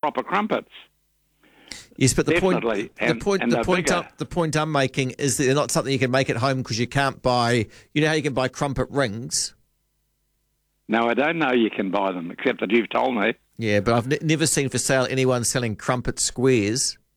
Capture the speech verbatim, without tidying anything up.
proper crumpets. Yes, but the Definitely. point, And- the point, and the they're point, bigger. I'm, the point I'm making is that they're not something you can make at home because you can't buy. You know how you can buy crumpet rings. No, I don't know you can buy them, except that you've told me. Yeah, but I've ne- never seen for sale anyone selling crumpet squares.